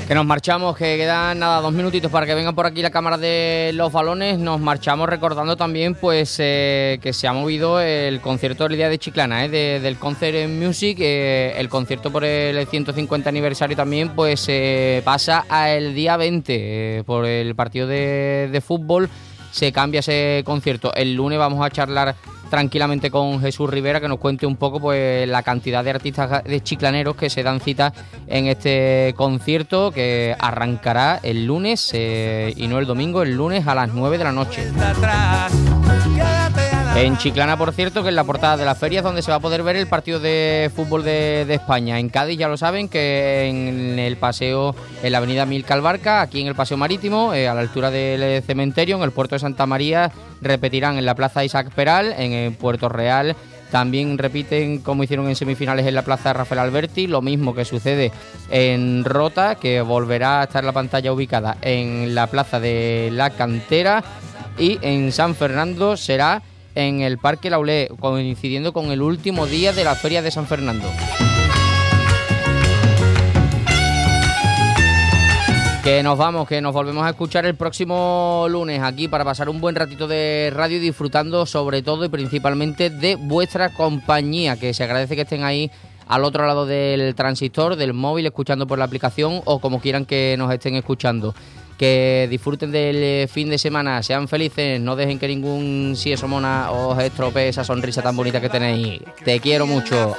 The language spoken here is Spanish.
Que nos marchamos, que quedan nada, 2 minutitos para que vengan por aquí la cámara de los balones. Nos marchamos recordando también pues que se ha movido el concierto del día de Chiclana, del Concert Music. El concierto por el 150 aniversario también pues pasa al día 20 por el partido de fútbol. Se cambia ese concierto. El lunes vamos a charlar tranquilamente con Jesús Rivera, que nos cuente un poco pues la cantidad de artistas de chiclaneros que se dan cita en este concierto, que arrancará el lunes y no el domingo, el lunes a las 9 de la noche. En Chiclana, por cierto, que en la portada de la feria es donde se va a poder ver el partido de fútbol de España. En Cádiz ya lo saben, que en el paseo, en la avenida Amílcar Barca, aquí en el paseo marítimo, a la altura del cementerio, en el puerto de Santa María, repetirán en la plaza Isaac Peral, en Puerto Real. También repiten como hicieron en semifinales en la plaza Rafael Alberti, lo mismo que sucede en Rota, que volverá a estar la pantalla ubicada en la plaza de la Cantera, y en San Fernando será en el Parque Laulé, coincidiendo con el último día de la Feria de San Fernando. Que nos vamos, que nos volvemos a escuchar el próximo lunes aquí para pasar un buen ratito de radio, disfrutando sobre todo y principalmente de vuestra compañía, que se agradece que estén ahí al otro lado del transistor, del móvil, escuchando por la aplicación o como quieran que nos estén escuchando. Que disfruten del fin de semana, sean felices, no dejen que ningún si eso mona os estropee esa sonrisa tan bonita que tenéis. Te quiero mucho.